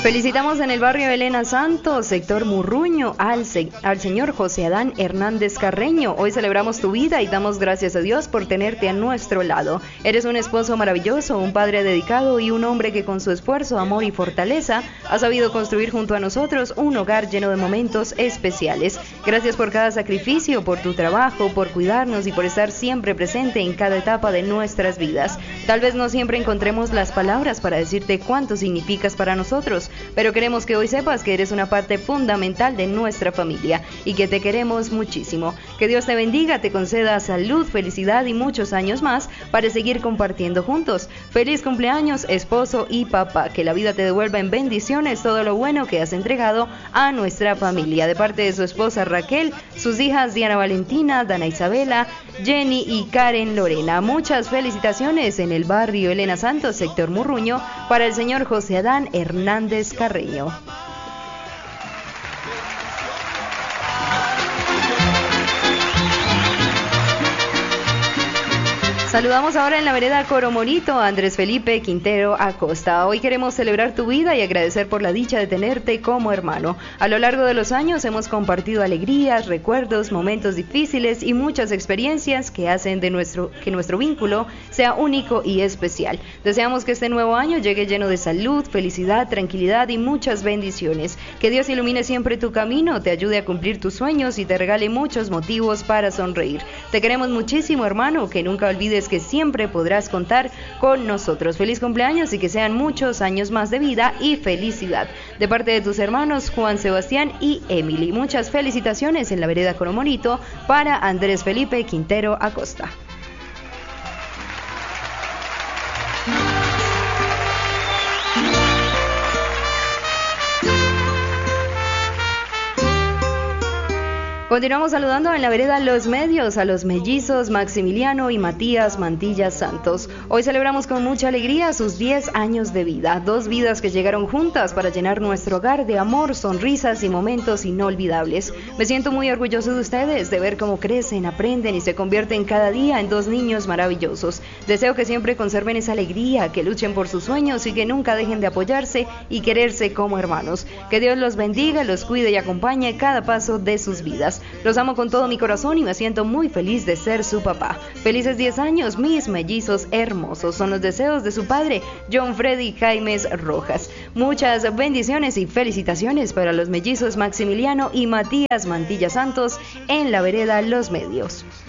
Felicitamos en el barrio Elena Santos, sector Murruño, al señor José Adán Hernández Carreño. Hoy celebramos tu vida y damos gracias a Dios por tenerte a nuestro lado. Eres un esposo maravilloso, un padre dedicado y un hombre que con su esfuerzo, amor y fortaleza ha sabido construir junto a nosotros un hogar lleno de momentos especiales. Gracias por cada sacrificio, por tu trabajo, por cuidarnos y por estar siempre presente en cada etapa de nuestras vidas. Tal vez no siempre encontremos las palabras para decirte cuánto significas para nosotros, pero queremos que hoy sepas que eres una parte fundamental de nuestra familia y que te queremos muchísimo. Que Dios te bendiga, te conceda salud, felicidad y muchos años más para seguir compartiendo juntos. Feliz cumpleaños, esposo y papá. Que la vida te devuelva en bendiciones todo lo bueno que has entregado a nuestra familia. De parte de su esposa Raquel, sus hijas Diana Valentina, Dana Isabela, Jenny y Karen Lorena. Muchas felicitaciones en el barrio Elena Santos, sector Murruño, para el señor José Adán Hernández Carreño. Saludamos ahora en la vereda Coromorito a Andrés Felipe Quintero Acosta. Hoy queremos celebrar tu vida y agradecer por la dicha de tenerte como hermano. A lo largo de los años hemos compartido alegrías, recuerdos, momentos difíciles y muchas experiencias que hacen de que nuestro vínculo sea único y especial. Deseamos que este nuevo año llegue lleno de salud, felicidad, tranquilidad y muchas bendiciones. Que Dios ilumine siempre tu camino, te ayude a cumplir tus sueños y te regale muchos motivos para sonreír. Te queremos muchísimo, hermano, que nunca olvides que siempre podrás contar con nosotros. Feliz cumpleaños y que sean muchos años más de vida y felicidad. De parte de tus hermanos Juan Sebastián y Emily. Muchas felicitaciones en la vereda Coromorito para Andrés Felipe Quintero Acosta. Continuamos saludando en la vereda Los Medios a los mellizos Maximiliano y Matías Mantilla Santos. Hoy celebramos con mucha alegría sus 10 años de vida, 2 vidas que llegaron juntas para llenar nuestro hogar de amor, sonrisas y momentos inolvidables. Me siento muy orgulloso de ustedes, de ver cómo crecen, aprenden y se convierten cada día en 2 niños maravillosos. Deseo que siempre conserven esa alegría, que luchen por sus sueños y que nunca dejen de apoyarse y quererse como hermanos. Que Dios los bendiga, los cuide y acompañe cada paso de sus vidas. Los amo con todo mi corazón y me siento muy feliz de ser su papá. Felices 10 años, mis mellizos hermosos. Son los deseos de su padre, John Freddy Jaimes Rojas. Muchas bendiciones y felicitaciones para los mellizos Maximiliano y Matías Mantilla Santos en la vereda Los Medios.